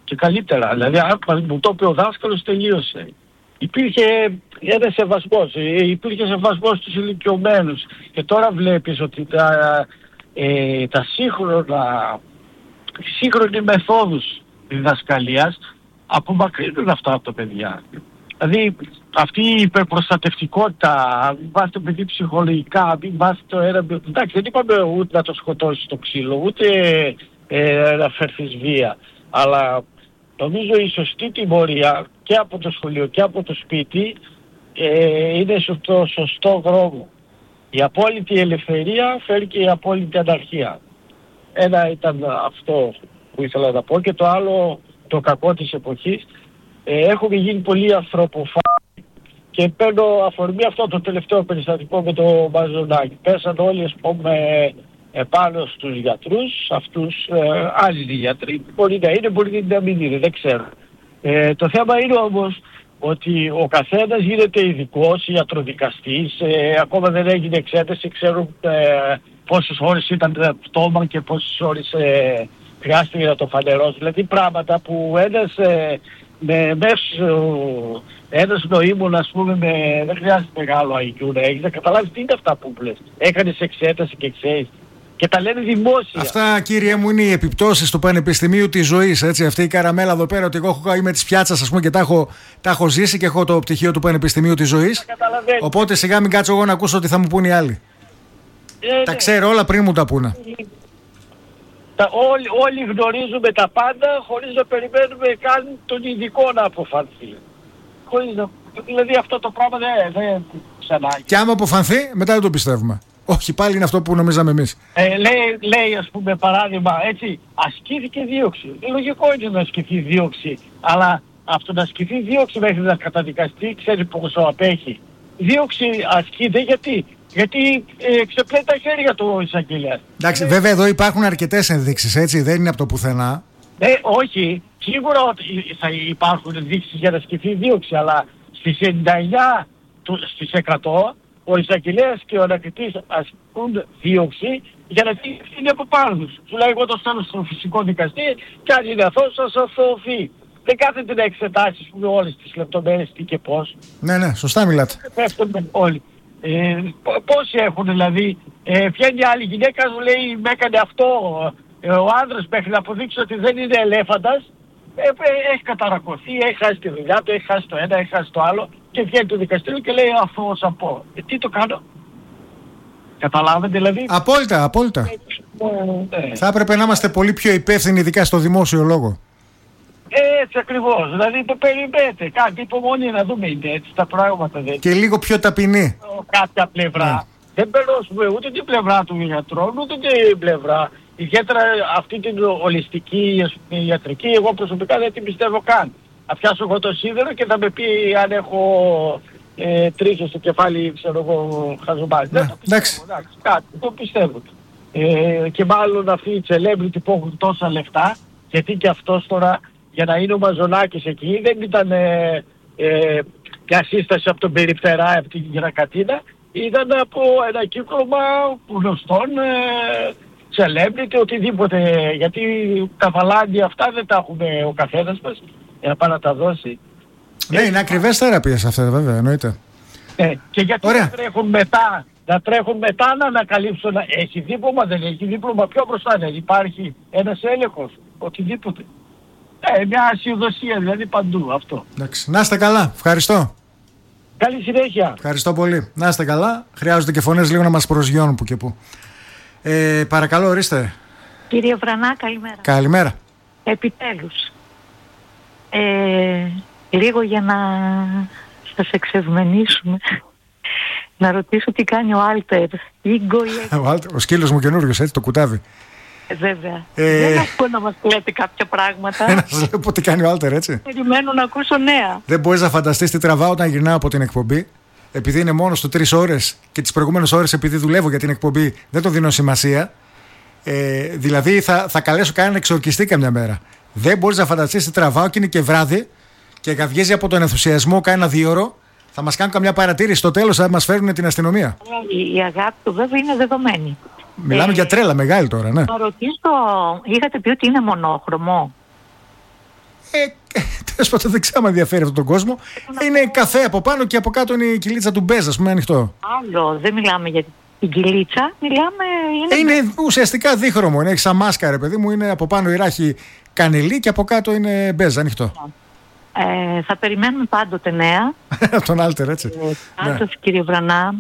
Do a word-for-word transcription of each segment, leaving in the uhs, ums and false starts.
και καλύτερα. Δηλαδή, αν μου το είπε ο δάσκαλος, τελείωσε. Υπήρχε ένα σεβασμός, υπήρχε σεβασμός στους ηλικιωμένους. Και τώρα βλέπεις ότι τα, ε, τα σύγχρονα, σύγχρονοι μεθόδους διδασκαλίας απομακρύνουν αυτά από τα παιδιά. Δηλαδή αυτή η υπερπροστατευτικότητα, μην βάζει το παιδί ψυχολογικά, μην βάζει το ένα... Εντάξει, δεν είπαμε ούτε να το σκοτώσει το ξύλο, ούτε ε, να φέρθεις βία. Αλλά νομίζω η σωστή τιμωρία και από το σχολείο και από το σπίτι ε, είναι στο σωστό δρόμο. Η απόλυτη ελευθερία φέρει και η απόλυτη αναρχία. Ένα ήταν αυτό που ήθελα να πω, και το άλλο, το κακό της εποχής. Ε, έχουμε γίνει πολύ ανθρωποφάγοι και παίρνω αφορμή αυτό το τελευταίο περιστατικό με το Μαζονάκι. Πέσαν όλοι, ας πούμε, επάνω στους γιατρούς, αυτούς, ε, άλλοι γιατροί. Μπορεί να είναι, μπορεί να μην είναι, δεν ξέρω. Ε, το θέμα είναι όμως ότι ο καθένας γίνεται ειδικός, ιατροδικαστής, ε, ακόμα δεν έγινε εξέταση, ξέρουν ε, πόσες ώρες ήταν το πτώμα και πόσες ώρες ε, χρειάστηκε να το φανερώσει. Δηλαδή πράγματα που ένας, ε, με, μέσω, ένας νοήμων, ας πούμε, με, δεν χρειάζεται μεγάλο άι κιου να έχεις, να καταλάβεις τι είναι αυτά που λες. Έκανες εξέταση και ξέρεις. Και τα λένε δημόσια. Αυτά, κύριε μου, είναι οι επιπτώσεις του πανεπιστημίου της ζωής. Έτσι. Αυτή η καραμέλα εδώ πέρα, ότι εγώ έχω, είμαι της πιάτσας, ας πούμε, και τα έχω, τα έχω ζήσει και έχω το πτυχίο του πανεπιστημίου της ζωής. Οπότε σιγά μην κάτσω εγώ να ακούσω τι θα μου πούν οι άλλοι. Ε, τα ναι. ξέρω όλα πριν μου τα πούνε. Τα, όλοι, όλοι γνωρίζουμε τα πάντα χωρίς να περιμένουμε καν τον ειδικό να αποφανθεί. Χωρίς να, δηλαδή αυτό το πράγμα δεν δε, ξανά. Και άμα αποφανθεί, μετά δεν το πιστεύουμε. Όχι, πάλι είναι αυτό που νομίζαμε εμείς. Ε, λέει, λέει, ας πούμε, παράδειγμα, έτσι, ασκήθηκε δίωξη. Λογικό είναι να ασκηθεί δίωξη, αλλά αυτό να ασκηθεί δίωξη μέχρι να καταδικαστεί, ξέρει πόσο απέχει. Δίωξη ασκείται γιατί, γιατί ε, ξεπλένει τα χέρια του εισαγγελέα. Εντάξει, ε, βέβαια εδώ υπάρχουν αρκετές ενδείξεις, έτσι, δεν είναι από το πουθενά. Ε, όχι, σίγουρα ότι θα υπάρχουν ενδείξεις για να ασκηθεί δίωξη, αλλά στις ενενήντα εννιά στις εκατό ο εισαγγελέας και ο ανακριτής ασκούν δίωξη για να την ευθύνη από πάνω τους. Σου λέει, εγώ το στέλνω στο φυσικό δικαστή και αν είναι αθώος θα σας αθωωθεί. Δεν κάθεται να εξετάσεις με όλες τις λεπτομέρειες τι και πώς. Ναι, ναι, σωστά μιλάτε. Πέφτουν όλοι. Ε, πόσοι έχουν δηλαδή, ε, βγαίνει άλλη γυναίκα, σου λέει, με έκανε αυτό, ε, ο άνδρας μέχρι να αποδείξει ότι δεν είναι ελέφαντας, ε, ε, έχει καταρακωθεί, έχει χάσει τη δουλειά του, έχει χάσει το ένα, έχει χάσει το άλλο. Και βγαίνει το δικαστήριο και λέει αθώος από. Ε, τι το κάνω. Καταλάβετε δηλαδή. Απόλυτα, απόλυτα. Ε, Θα έπρεπε να είμαστε πολύ πιο υπεύθυνοι, ειδικά στο δημόσιο λόγο. Έτσι ακριβώς. Δηλαδή το περιμένετε. Κάτι υπομονή να δούμε, είναι έτσι τα πράγματα. Δεν. Και λίγο πιο ταπεινή. Κάποια πλευρά. Ναι. Δεν περνώσουμε ούτε την πλευρά του γιατρών, ούτε την πλευρά. Ιδιαίτερα αυτή την ολιστική ιατρική, εγώ προσωπικά δεν την πιστεύω καν. Θα πιάσω εγώ το σίδερο και θα με πει αν έχω ε, τρίχες στο κεφάλι, ξέρω εγώ, χαζομάρι. Ναι, δεν το πιστεύω, εντάξει, κάτι, το πιστεύω. Ε, και μάλλον αυτοί οι celebrity που έχουν τόσα λεφτά, γιατί και αυτός τώρα για να είναι ο Μαζονάκης εκεί δεν ήταν ε, ε, μια σύσταση από τον Περιφτερά, από την Γερακατίνα, ήταν από ένα κύκλωμα γνωστών ε, celebrity, οτιδήποτε, γιατί τα βαλάντια αυτά δεν τα έχουμε ο καθένας μας. Για να πάει να τα δώσει. Ναι, είναι ακριβές θεραπείες αυτά, βέβαια, εννοείται. Ναι, και γιατί Ωραία. να τρέχουν μετά, να τρέχουν μετά να ανακαλύψουν, έχει δίπλωμα, δεν έχει δίπλωμα, πιο μπροστά δεν υπάρχει ένας έλεγχος, οτιδήποτε. Ε, μια αισιοδοσία δηλαδή παντού αυτό. Εντάξει, να είστε καλά, ευχαριστώ. Καλή συνέχεια. Ευχαριστώ πολύ. Να είστε καλά, χρειάζονται και φωνές λίγο να μας προσγειώνουν που και που. Ε, παρακαλώ, ορίστε. Κύριε Βρανά, καλημέρα. Καλημέρα. Επιτέλους. Ε, λίγο για να σας εξευμενήσουμε, να ρωτήσω τι κάνει ο Άλτερ. Ίγκο ή... Ο σκύλος μου καινούριος, έτσι, το κουτάβι. Ε, βέβαια. Ε... Δεν ακούω να μας λέτε κάποια πράγματα. Να σας λέω τι κάνει ο Άλτερ, έτσι. Περιμένω να ακούσω νέα. Δεν μπορείς να φανταστείς τι τραβάω όταν γυρνάω από την εκπομπή. Επειδή είναι μόνος του τρεις ώρες και τις προηγούμενες ώρες επειδή δουλεύω για την εκπομπή δεν το δίνω σημασία. Ε, δηλαδή θα, θα καλέσω κανέναν εξορκιστή καμιά μέρα. Δεν μπορείς να φανταστείς τι τραβάω και είναι και βράδυ και καυγίζει από τον ενθουσιασμό κάνα δύο ώρο. Θα μας κάνουν καμιά παρατήρηση. Στο τέλος θα μας φέρουν την αστυνομία. Η, η αγάπη του βέβαια είναι δεδομένη. Μιλάμε ε, για τρέλα μεγάλη τώρα, ναι. Να ρωτήσω, είχατε πει ότι είναι μονόχρωμο. Ε, τέλος πάντων, δεν ξέρω αν ενδιαφέρει αυτόν τον κόσμο. Είναι καφέ από πάνω και από κάτω είναι η κυλίτσα του μπέζ, ας πούμε, ανοιχτό. Άλλο, δεν μιλάμε για την κυλίτσα, μιλάμε. Είναι, είναι ουσιαστικά δίχρωμο. Είναι σαν μάσκα, ρε παιδί μου. Είναι από πάνω η ράχη κανελή και από κάτω είναι μπέζ, ανοιχτό. Ε, θα περιμένουμε πάντοτε νέα. Από τον Άλτερ, έτσι. Ε, πάντως, ναι. Κύριε Βρανά,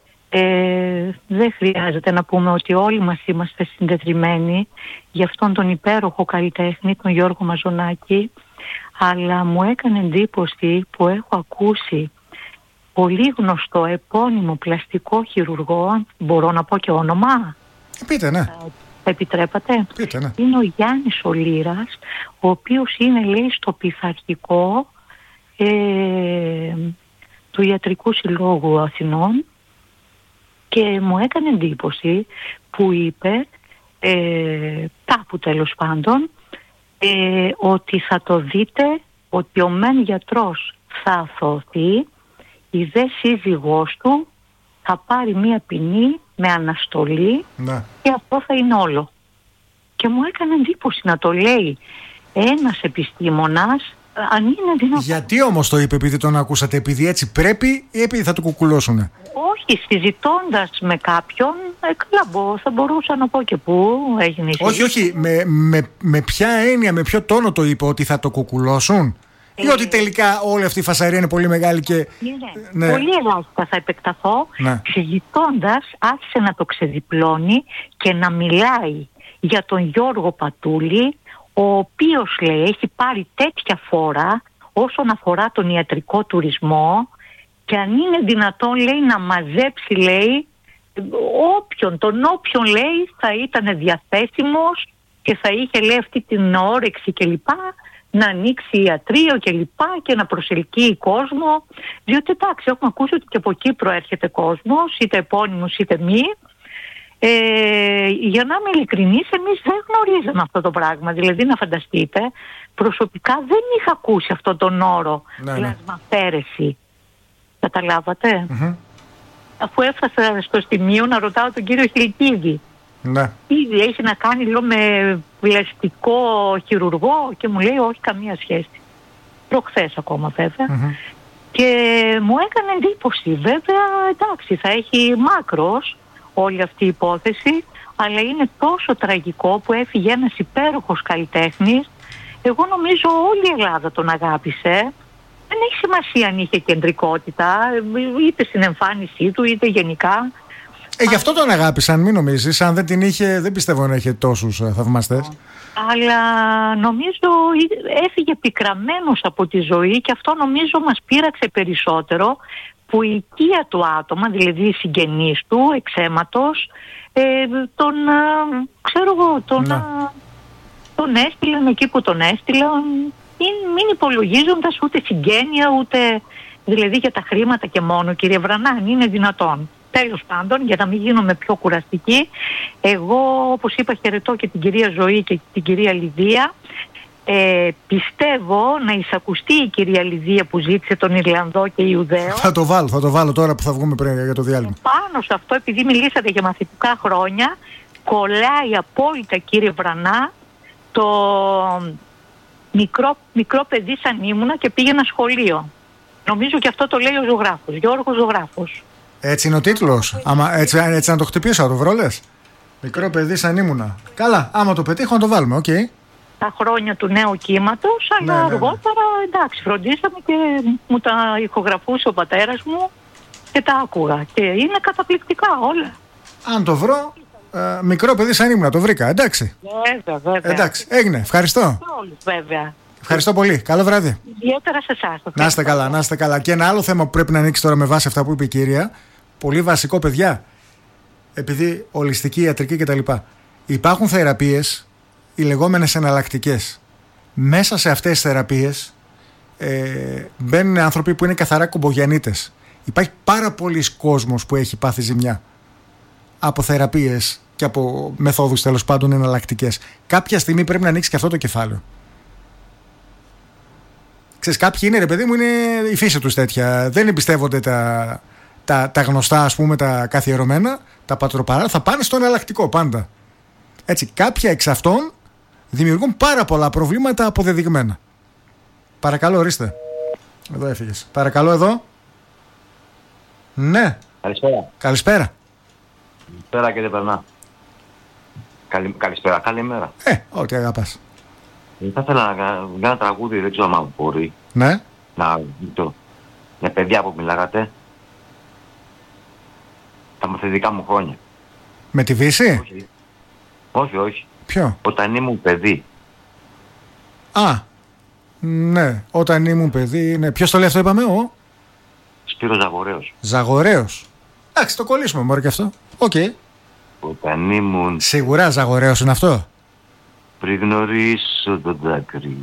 ε, δεν χρειάζεται να πούμε ότι όλοι μας είμαστε συντετριμμένοι για αυτόν τον υπέροχο καλλιτέχνη, τον Γιώργο Μαζονάκη, αλλά μου έκανε εντύπωση που έχω ακούσει πολύ γνωστό επώνυμο πλαστικό χειρουργό, μπορώ να πω και όνομα. Πείτε, ναι. Επιτρέπατε. Πείτε, ναι. Είναι ο Γιάννης ο Λύρας, ο οποίος είναι, λέει, στο πειθαρχικό ε, του Ιατρικού Συλλόγου Αθηνών και μου έκανε εντύπωση που είπε ε, κάπου τέλος πάντων ε, ότι θα το δείτε ότι ο μεν γιατρός θα αθωωθεί, η δε σύζυγός του θα πάρει μία ποινή με αναστολή, ναι. Και αυτό θα είναι όλο. Και μου έκανε εντύπωση να το λέει ένας επιστήμονας, αν είναι δυνατόν. Γιατί όμως το είπε, επειδή τον ακούσατε, επειδή έτσι πρέπει ή επειδή θα το κουκουλώσουνε? Όχι, συζητώντας με κάποιον, ε, καλά, θα μπορούσα να πω και πού έγινε η Όχι, όχι, με, με, με ποια έννοια, με ποιο τόνο το είπε, ότι θα το κουκουλώσουν? Ή ότι τελικά όλη αυτή η φασαρία είναι πολύ μεγάλη και... Ναι, ναι. Πολύ ελάχιστα θα επεκταθώ. Ναι. Συζητώντας άρχισε να το ξεδιπλώνει και να μιλάει για τον Γιώργο Πατούλη, ο οποίος, λέει, έχει πάρει τέτοια φόρα όσον αφορά τον ιατρικό τουρισμό και αν είναι δυνατόν, λέει, να μαζέψει, λέει, όποιον, τον όποιον, λέει, θα ήταν διαθέσιμος και θα είχε, λέει, αυτή την όρεξη κλπ, να ανοίξει ιατρείο και λοιπά και να προσελκύει κόσμο, διότι εντάξει, έχουμε ακούσει ότι και από εκεί προέρχεται κόσμος, είτε επώνυμος είτε μη. Ε, για να είμαι ειλικρινής, εμείς δεν γνωρίζαμε αυτό το πράγμα. Δηλαδή, να φανταστείτε, προσωπικά δεν είχα ακούσει αυτόν τον όρο, ναι, πλασμαφέρεση. Καταλάβατε? Mm-hmm. Αφού έφτασα στο σημείο να ρωτάω τον κύριο Χιλικίδη. Ναι. Ήδη έχει να κάνει, λέω, με πλαστικό χειρουργό και μου λέει όχι, καμία σχέση. Προχθές ακόμα βέβαια. Mm-hmm. Και μου έκανε εντύπωση. Βέβαια, εντάξει, θα έχει μάκρος όλη αυτή η υπόθεση, αλλά είναι τόσο τραγικό που έφυγε ένας υπέροχος καλλιτέχνης. Εγώ νομίζω όλη η Ελλάδα τον αγάπησε. Δεν έχει σημασία αν είχε κεντρικότητα, είτε στην εμφάνισή του, είτε γενικά. Ε, γι' αυτό τον αγάπησαν, μην νομίζεις. Αν δεν την είχε, δεν πιστεύω να είχε τόσους θαυμαστές. Αλλά νομίζω έφυγε πικραμένος από τη ζωή και αυτό νομίζω μας πείραξε περισσότερο που η οικία του άτομα, δηλαδή οι συγγενείς του, εξαίματος, ε, τον, ξέρω εγώ, τον, τον έστειλαν εκεί που τον έστειλαν, μην, μην υπολογίζοντας ούτε συγγένεια, ούτε δηλαδή για τα χρήματα και μόνο, κύριε Βρανά, αν είναι δυνατόν. Τέλος πάντων, για να μην γίνομαι πιο κουραστική, εγώ, όπως είπα, χαιρετώ και την κυρία Ζωή και την κυρία Λιδία. Ε, πιστεύω να εισακουστεί η κυρία Λιδία που ζήτησε τον Ιρλανδό και Ιουδαίο. Θα το βάλω, θα το βάλω τώρα που θα βγούμε πριν για το διάλειμμα. Πάνω σε αυτό, επειδή μιλήσατε για μαθητικά χρόνια, κολλάει απόλυτα, κύριε Βρανά, το μικρό, μικρό παιδί σαν ήμουνα και πήγαινα σχολείο. Νομίζω και αυτό το λέει ο ζωγράφος, Γιώργος Ζωγράφος. Έτσι είναι ο τίτλος. Άμα, έτσι, έτσι να το χτυπήσω, να το βρω, λες. Μικρό παιδί σαν ήμουνα. Καλά, άμα το πετύχω να το βάλουμε, οκ. Okay. Τα χρόνια του νέου κύματος, αλλά ναι, ναι, ναι. αργότερα, εντάξει, φροντίσαμε και μου τα ηχογραφούσε ο πατέρας μου και τα άκουγα. Και είναι καταπληκτικά όλα. Αν το βρω, ε, μικρό παιδί σαν ήμουνα, το βρήκα, εντάξει. Βέβαια, βέβαια. Εντάξει, έγινε, ευχαριστώ. Όλους, βέβαια. Ευχαριστώ πολύ. Καλό βράδυ. Ιδιαίτερα σε εσάς. Να είστε καλά, να είστε καλά. Και ένα άλλο θέμα που πρέπει να ανοίξει τώρα με βάση αυτά που είπε η κυρία. Πολύ βασικό, παιδιά. Επειδή ολιστική, ιατρική κτλ. Υπάρχουν θεραπείες, οι λεγόμενες εναλλακτικές. Μέσα σε αυτές τις θεραπείες ε, μπαίνουν άνθρωποι που είναι καθαρά κομπογιανίτες. Υπάρχει πάρα πολλοί κόσμος που έχει πάθει ζημιά από θεραπείες και από μεθόδους τέλος πάντων εναλλακτικές. Κάποια στιγμή πρέπει να ανοίξει και αυτό το κεφάλαιο. Ξέρεις, κάποιοι είναι, ρε παιδί μου, είναι η φύση τους τέτοια. Δεν εμπιστεύονται τα, τα, τα γνωστά, ας πούμε, τα καθιερωμένα, τα πατροπαρά. Θα πάνε στο εναλλακτικό πάντα. Έτσι, κάποια εξ αυτών δημιουργούν πάρα πολλά προβλήματα αποδεδειγμένα. Παρακαλώ, ορίστε. Εδώ έφυγες. Παρακαλώ, εδώ. Ναι. Καλησπέρα. Καλησπέρα. Καλησπέρα κύριε Περνά. Καλη, καλησπέρα, καλημέρα. Ε, ό,τι αγαπάς. Θα ήθελα να κάνω ένα τραγούδι, δεν ξέρω αν μπορεί. Ναι. Να, το, για παιδιά που μιλάγατε. Τα μαθητικά μου χρόνια. Με τη Βύση? Όχι, όχι. όχι. Ποιο? Όταν ήμουν παιδί. Α, ναι. Όταν ήμουν παιδί, ναι. Ποιος το λέει αυτό, είπαμε, ο? Σπύρος Ζαγορέος. Ζαγορέος. Εντάξει, το κολλήσουμε μόνο και αυτό. Οκ. Okay. Όταν ήμουν... Σίγουρα Ζαγορέος είναι αυτό. Πριν γνωρίσω τον δάκρυ.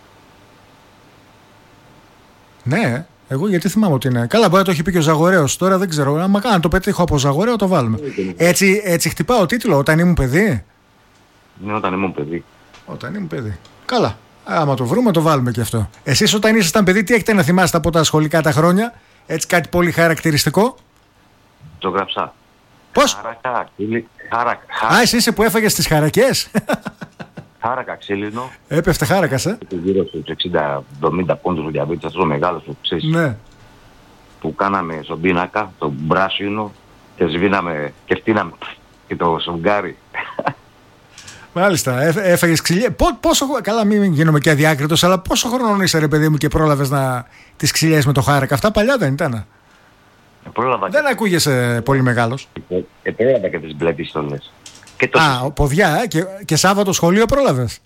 Ναι, εγώ γιατί θυμάμαι ότι είναι. Καλά, μπορεί να το έχει πει και ο Ζαγορέος. Τώρα δεν ξέρω. Αν να το πετύχω από Ζαγορέο, το βάλουμε. Έτσι, έτσι χτυπάω ο τίτλο, όταν ήμουν παιδί. Ναι, όταν ήμουν παιδί. Όταν ήμουν παιδί. Καλά. Άμα το βρούμε, το βάλουμε και αυτό. Εσείς όταν ήσασταν παιδί, τι έχετε να θυμάστε από τα σχολικά τα χρόνια? Έτσι κάτι πολύ χαρακτηριστικό? Το γράψα. Πώς? Χάρακα, ξύλι... Χάρακα. Α, εσύ είσαι που έφαγες τις χαρακές. Χάρακα ξύλινο. Έπεφτε χάρακας, ε. Γύρω στους εξήντα εβδομήντα πόντους ο διαβήτης, αυτός ο μεγάλος που ξέρεις. Ναι. Που κάναμε στον πίνακα, τον πράσινο, και σβήναμε και φτύναμε και το σουγγάρι. Μάλιστα, έφαγες ξυλιές. Πόσο, καλά, μην γίνομαι και αδιάκριτος, αλλά πόσο χρόνο είσαι, ρε παιδί μου, και πρόλαβες να τις ξυλιές με το χάρακα? Αυτά παλιά δεν ήταν? Ε, πρόλαβα δεν και... ακούγεσαι πολύ μεγάλος. Ε, ε, πρόλαβα και τις μπλε πιστολές. Και το... Α, ποδιά, ε, και, και Σάββατο σχολείο πρόλαβες?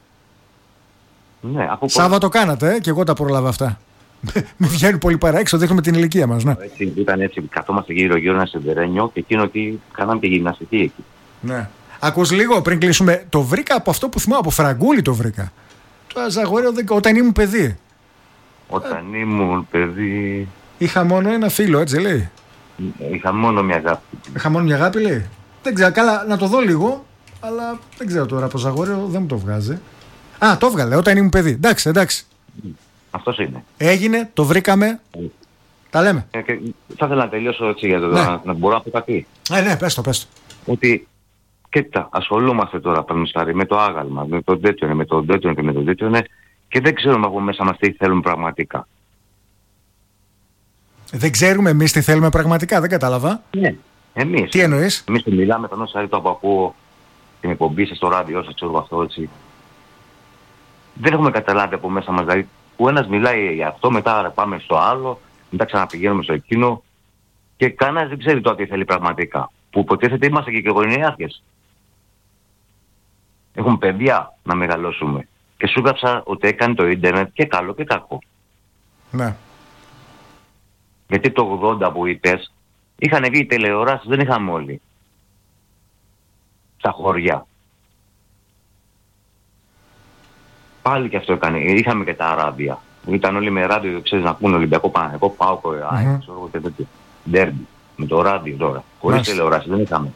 Ναι, από Σάββατο κάνατε, ε, και εγώ τα πρόλαβα αυτά. Μην βγαίνει πολύ παραέξω, δείχνουμε την ηλικία μας. Ναι. Έτσι, ήταν έτσι, καθόμαστε γύρω-γύρω ένα σιδερένιο και εκείνο ότι κάναμε και γυμναστική εκεί. Ναι. Ακούς λίγο πριν κλείσουμε, το βρήκα από αυτό που θυμάμαι, από Φραγκούλη το βρήκα. Το Ζαγορέο, όταν ήμουν παιδί. Όταν ε... ήμουν παιδί... Είχα μόνο ένα φίλο, έτσι λέει. Είχα μόνο μια αγάπη. Είχα μόνο μια αγάπη, λέει. Δεν ξέρω, καλά, να το δω λίγο, αλλά δεν ξέρω τώρα από Ζαγορέο, δεν μου το βγάζει. Α, το βγάλε, όταν ήμουν παιδί. Εντάξει, εντάξει. Αυτός είναι. Έγινε, το βρήκαμε. Mm. Τα λέμε. Ε, και θα ήθελα να τελειώσω έτσι για το ναι. να, να μπορώ να πω κάτι. Ε, ναι, πες το, πες το. Ότι, κοίτα, ασχολούμαστε τώρα παραδείγματος με το άγαλμα, με το τέτοιο, με το τέτοιο και με το τέτοιο, και δεν ξέρουμε από μέσα μας τι θέλουμε πραγματικά. Δεν ξέρουμε εμείς τι θέλουμε πραγματικά, δεν κατάλαβα. Ναι, εμείς. Τι εννοείς? Εμείς που μιλάμε, τον όσο το ακούω την εκπομπή σας στο ράδιο, σας ξέρω αυτό έτσι. Δεν έχουμε καταλάβει από μέσα μας, δηλαδή που ένας μιλάει για αυτό, μετά πάμε στο άλλο, μετά ξαναπηγαίνουμε στο εκείνο και κανένας δεν ξέρει το τι θέλει πραγματικά. Που υποτίθεται είμαστε και οικογενειάρχες. Έχουμε παιδιά να μεγαλώσουμε. Και σου έγραψα ότι έκανε το ίντερνετ και καλό και κακό. Ναι. Γιατί το ογδόντα που είπες, είχαν βγει οι τηλεοράσεις, δεν είχαμε όλοι. Στα χωριά. Πάλι και αυτό έκανε. Είχαμε και τα ράδια. Ήταν όλοι με ράδιο, ξέρεις, να ακούνε Ολυμπιακό Παναθηναϊκό, ΠΑΟΚ, ΑΕΚ, ξέρω εγώ τέτοιο. Ντέρμπι. Με το ράδιο τώρα. Χωρίς τηλεοράσεις δεν είχαμε.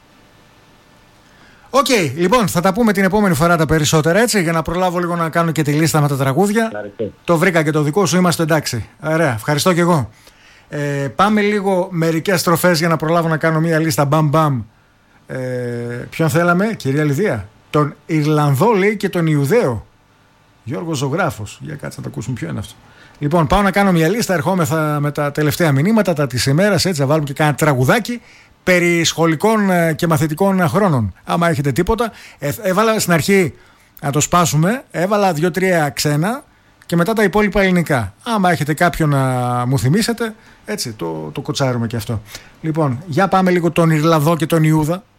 Οκ, okay, λοιπόν, θα τα πούμε την επόμενη φορά τα περισσότερα, έτσι, για να προλάβω λίγο να κάνω και τη λίστα με τα τραγούδια. Ευχαριστώ. Το βρήκα και το δικό σου, είμαστε εντάξει. Ωραία, ευχαριστώ και εγώ. Ε, πάμε λίγο μερικές στροφές για να προλάβω να κάνω μια λίστα μπαμ μπαμ. Ε, ποιον θέλαμε, κυρία Λιδία? Τον Ιρλανδό, λέει, και τον Ιουδαίο. Γιώργος Ζωγράφος. Για κάτσε να τα ακούσουμε, ποιο είναι αυτό. Λοιπόν, πάω να κάνω μια λίστα, ερχόμεθα με τα τελευταία μηνύματα, τα της ημέρας, έτσι, θα βάλουμε και κάνα τραγουδάκι περί σχολικών και μαθητικών χρόνων. Άμα έχετε τίποτα, ε, έβαλα στην αρχή να το σπάσουμε, έβαλα δύο-τρία ξένα και μετά τα υπόλοιπα ελληνικά. Άμα έχετε κάποιον να μου θυμίσετε, έτσι, το, το κοτσάρουμε και αυτό. Λοιπόν, για πάμε λίγο τον Ιρλανδό και τον Ιούδα.